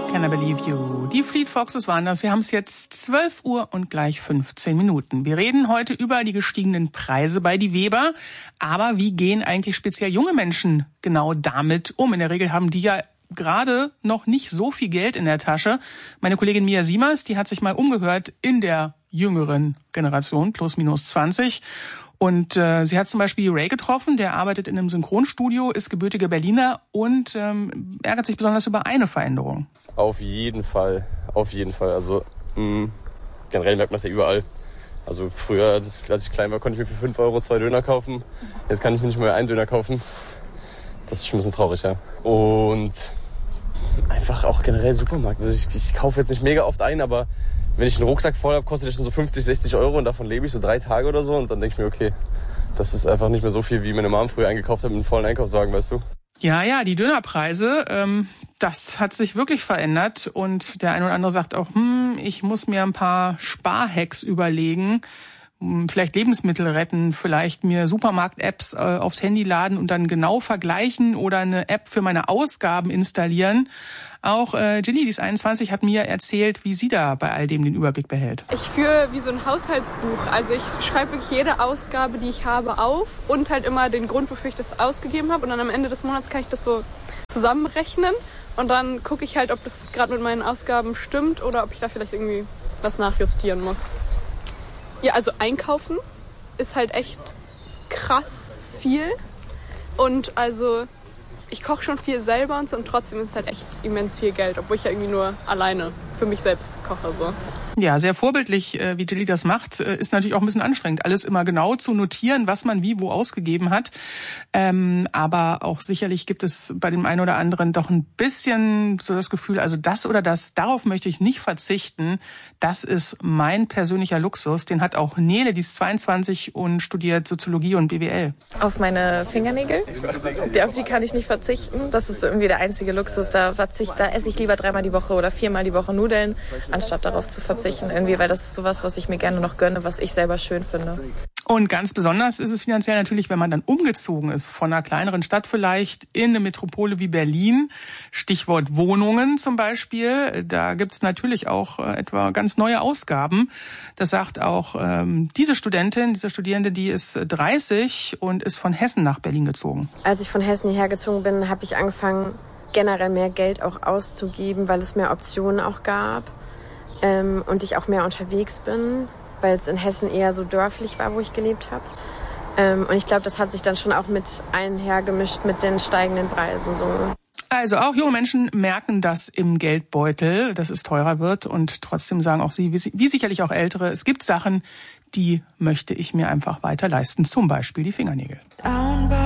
Can I Believe You? Die Fleet Foxes waren das. Wir haben es jetzt 12 Uhr und gleich 15 Minuten. Wir reden heute über die gestiegenen Preise bei die Weber. Aber wie gehen eigentlich speziell junge Menschen genau damit um? In der Regel haben die ja gerade noch nicht so viel Geld in der Tasche. Meine Kollegin Mia Siemers, die hat sich mal umgehört in der jüngeren Generation, plus minus 20. Und sie hat zum Beispiel Ray getroffen, der arbeitet in einem Synchronstudio, ist gebürtiger Berliner und ärgert sich besonders über eine Veränderung. Auf jeden Fall. Also generell merkt man es ja überall. Also früher, als ich klein war, konnte ich mir für 5 Euro 2 Döner kaufen. Jetzt kann ich mir nicht mehr einen Döner kaufen. Das ist schon ein bisschen traurig, ja. Und einfach auch generell Supermarkt. Also ich kaufe jetzt nicht mega oft ein, aber wenn ich einen Rucksack voll habe, kostet der schon so 50, 60 Euro und davon lebe ich so 3 Tage oder so. Und dann denke ich mir, okay, das ist einfach nicht mehr so viel, wie meine Mom früher eingekauft hat mit einem vollen Einkaufswagen, weißt du? Ja, die Dönerpreise, das hat sich wirklich verändert. Und der eine oder andere sagt auch, ich muss mir ein paar Sparhacks überlegen. Vielleicht Lebensmittel retten, vielleicht mir Supermarkt-Apps aufs Handy laden und dann genau vergleichen oder eine App für meine Ausgaben installieren. Auch Ginny, die ist 21, hat mir erzählt, wie sie da bei all dem den Überblick behält. Ich führe wie so ein Haushaltsbuch. Also ich schreibe wirklich jede Ausgabe, die ich habe, auf und halt immer den Grund, wofür ich das ausgegeben habe. Und dann am Ende des Monats kann ich das so zusammenrechnen. Und dann gucke ich halt, ob das gerade mit meinen Ausgaben stimmt oder ob ich da vielleicht irgendwie was nachjustieren muss. Ja, also einkaufen ist halt echt krass viel. Und also ich koche schon viel selber und so und trotzdem ist es halt echt immens viel Geld, obwohl ich ja irgendwie nur alleine für mich selbst koche, so. Ja, sehr vorbildlich, wie Jilly das macht, ist natürlich auch ein bisschen anstrengend, alles immer genau zu notieren, was man wie wo ausgegeben hat. Aber auch sicherlich gibt es bei dem einen oder anderen doch ein bisschen so das Gefühl, also das oder das, darauf möchte ich nicht verzichten. Das ist mein persönlicher Luxus. Den hat auch Nele, die ist 22 und studiert Soziologie und BWL. Auf meine Fingernägel, auf die kann ich nicht verzichten. Das ist irgendwie der einzige Luxus. Da esse ich lieber 3-mal die Woche oder 4-mal die Woche Nudeln, anstatt darauf zu verzichten. Irgendwie, weil das ist sowas, was ich mir gerne noch gönne, was ich selber schön finde. Und ganz besonders ist es finanziell natürlich, wenn man dann umgezogen ist von einer kleineren Stadt vielleicht in eine Metropole wie Berlin. Stichwort Wohnungen zum Beispiel. Da gibt's natürlich auch etwa ganz neue Ausgaben. Das sagt auch diese Studierende, die ist 30 und ist von Hessen nach Berlin gezogen. Als ich von Hessen hierher gezogen bin, habe ich angefangen, generell mehr Geld auch auszugeben, weil es mehr Optionen auch gab. Und ich auch mehr unterwegs bin, weil es in Hessen eher so dörflich war, wo ich gelebt habe. Und ich glaube, das hat sich dann schon auch mit einhergemischt mit den steigenden Preisen. So. Also auch junge Menschen merken das im Geldbeutel, dass es teurer wird. Und trotzdem sagen auch sie, wie sicherlich auch Ältere, es gibt Sachen, die möchte ich mir einfach weiter leisten. Zum Beispiel die Fingernägel.